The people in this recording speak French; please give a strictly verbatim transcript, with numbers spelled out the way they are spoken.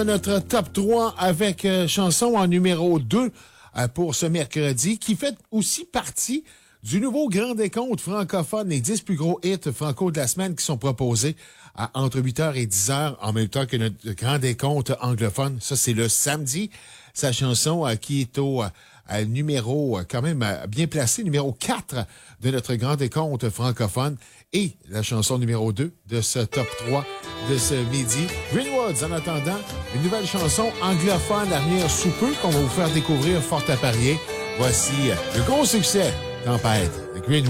Notre top trois avec euh, chanson en numéro deux euh, pour ce mercredi, qui fait aussi partie du nouveau grand décompte francophone, les dix plus gros hits franco de la semaine qui sont proposés à, entre huit heures et dix heures, en même temps que notre grand décompte anglophone. Ça, c'est le samedi. Sa chanson euh, qui est au euh, numéro euh, quand même euh, bien placé, numéro quatre de notre grand décompte francophone, et la chanson numéro deux de ce top trois de ce midi. Greenwoods, en attendant, une nouvelle chanson anglophone à venir sous peu qu'on va vous faire découvrir fort à parier. Voici le gros succès, Tempête, de Greenwoods.